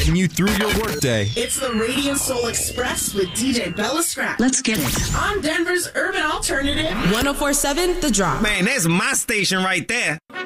taking you through your workday. It's the Radio Soul Express with DJ Bella Scrap. Let's get it. On Denver's Urban Alternative. 104.7 The Drop. Man, that's my station right there.